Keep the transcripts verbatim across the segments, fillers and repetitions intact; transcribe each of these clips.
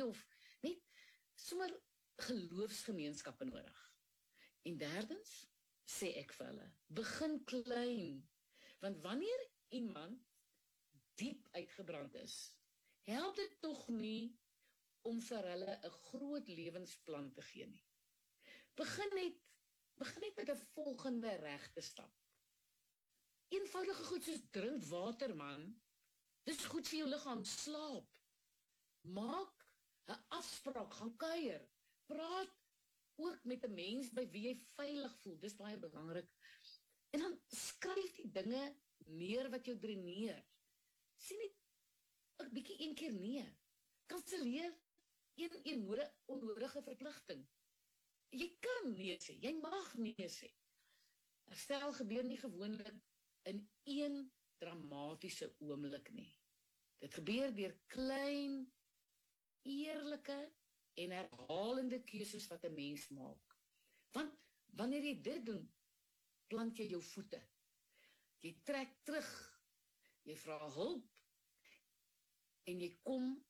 of net sommer geloofsgemeenskappe nodig. En derdens, sê ek vir hulle, begin klein, want wanneer iemand diep uitgebrand is, help dit tog nie om vir hulle 'n groot lewensplan te gee nie. Begin net, begin net met 'n volgende regte stap. Eenvoudige goed soos drink water, man. Dis goed vir jou liggaam, slaap. Maak 'n afspraak, gaan kuier. Praat ook met 'n mens by wie jy veilig voel, dis baie belangrik. En dan skryf die dinge neer wat jou dreineer. Sien net 'n bietjie een keer nee. Kanselleer een eennodige onnodige verpligting. Jy kan nee sê, jy mag nee sê. Herstel gebeur nie gewoonlik in een dramatiese oomblik nie. Dit gebeur deur klein, eerlike en herhalende keuses wat 'n mens maak. Want wanneer jy dit doen, plant jy jou voete. Jy trek terug, jy vra hulp, en jy kom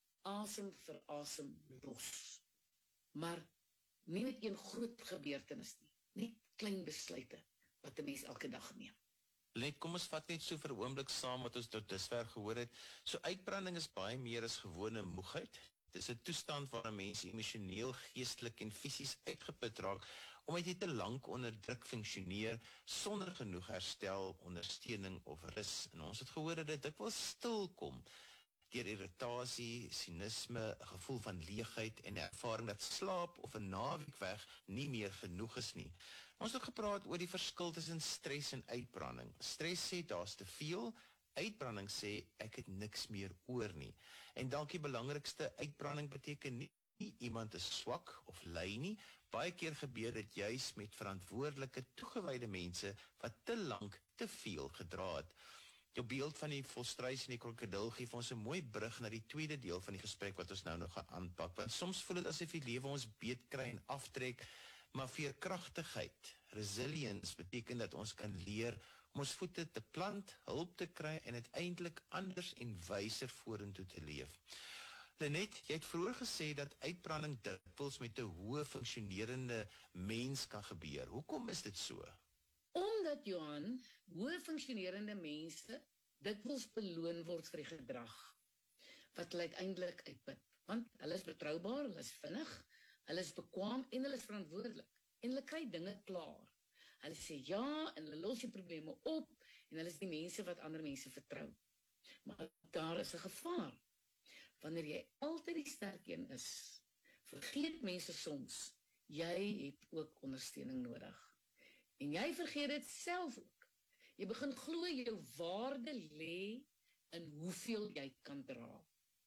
asem vir asem los. Maar nie met een groot gebeurtenis nie, net klein besluite wat 'n mens elke dag neem. Net, kom ons vat net so vir 'n oomblik saam wat ons tot dusver gehoor het. So uitbranding is baie meer as gewone moegheid. Dit is 'n toestand waar 'n mens emosioneel, geestelik en fisies uitgeput raak, omdat jy te lank onder druk funksioneer, sonder genoeg herstel, ondersteuning of rus. En ons het gehoor dat dit dikwels stil kom, deur irritasie, sinisme, 'n gevoel van leegheid en 'n ervaring dat slaap of 'n naweek weg nie meer genoeg is nie. Ons het gepraat oor die verskil tussen stres en uitbranding. Stres sê daar's te veel, uitbranding sê ek het niks meer oor nie. En dalk die belangrikste, uitbranding beteken nie, nie iemand is swak of lui nie. Baie keer gebeur dit juis met verantwoordelike, toegewyde mense wat te lank te veel gedra het. Jou beeld van die volstruis en die krokodil gee vir ons 'n mooi brug na die tweede deel van die gesprek wat ons nou nog gaan aanpak. Want soms voel dit asof die lewe ons beet kry en aftrek, maar veerkragtigheid, resilience, beteken dat ons kan leer om ons voete te plant, hulp te kry en uiteindelik anders en wyser vorentoe te leef. Lenet, jy het vroeër gesê dat uitbranding dikwels met 'n hoë funksionerende mens kan gebeur. Hoekom is dit so? Omdat, Johan, hoë funksionerende mense dikwels beloon word vir die gedrag wat hulle uiteindelik uitput. Want hulle is betroubaar, hulle is vinnig, hulle is bekwam en hulle is verantwoordelik. En hulle kry dinge klaar. Hulle sê ja en hulle los die probleme op en hulle is die mense wat ander mense vertrou. Maar daar is 'n gevaar. Wanneer jy altyd die sterk een is, vergeet mense soms, jy het ook ondersteuning nodig. En jy vergeet dit self ook. Jy begin glo jou waarde lê in hoeveel jy kan dra.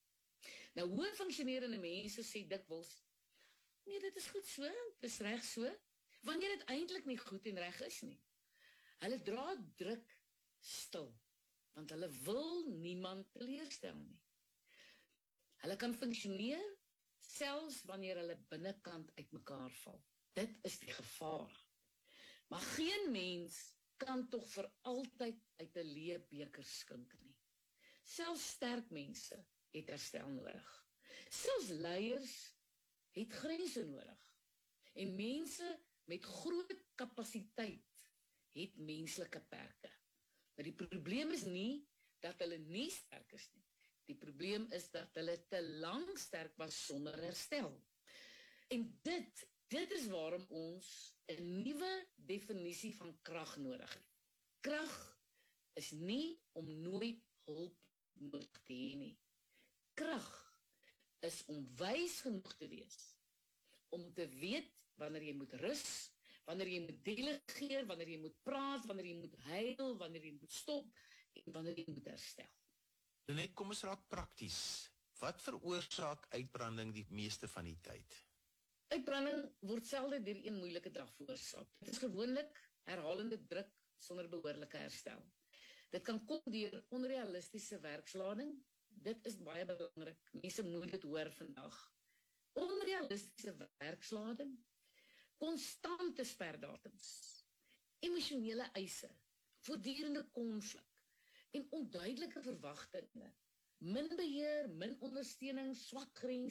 Nou, hoë funksionerende mense sê dikwels, nee, dit is goed so, dit is reg so, wanneer dit eintlik nie goed en reg is nie. Hulle dra druk stil, want hulle wil niemand teleurstel nie. Hulle kan funksioneer, selfs wanneer hulle binnekant uitmekaar val. Dit is die gevaar. Maar geen mens kan tog vir altyd uit 'n leë beker skink nie. Selfs sterk mense het herstel nodig. Selfs leiers het grense nodig. En mense met groot kapasiteit het menslike perke. Maar die probleem is nie dat hulle nie sterk is nie. Die probleem is dat hulle te lank sterk was sonder herstel. En dit, dit is waarom ons 'n nuwe definisie van krag nodig het. Krag is nie om nooit hulp nodig te hê nie. Krag is om wys genoeg te wees, om te weet wanneer jy moet rus, wanneer jy moet delegeer, wanneer jy moet praat, wanneer jy moet huil, wanneer jy moet stop, en wanneer jy moet herstel. Net kom ons raak prakties. Wat veroorsaak uitbranding die meeste van die tyd? Uitbranding word selde deur een moeilike dag veroorsaak. Dit is gewoonlik herhalende druk sonder behoorlike herstel. Dit kan kom deur onrealistiese werkslading. Dit is baie belangrik. Mense moet dit hoor vandag. Onrealistiese werkslading, konstante sperdatums, emosionele eise, voortdurende konflik en onduidelike verwagtinge, min beheer, min ondersteuning, swak grense.